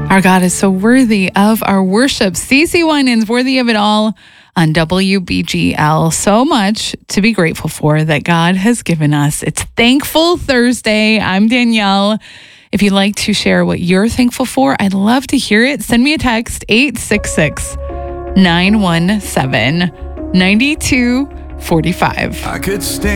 Our God is so worthy of our worship. Stacey Winans, worthy of it all on WBGL. So much to be grateful for that God has given us. It's Thankful Thursday. I'm Danielle. If you'd like to share what you're thankful for, I'd love to hear it. Send me a text, 866-917-9245. I could stand